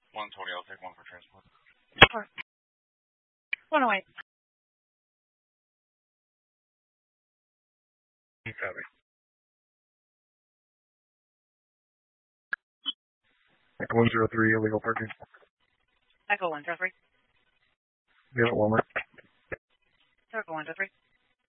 120, I'll take one for transport. 108. Copy. Echo 103, illegal parking. Echo 103. Be at Walmart. Echo 103.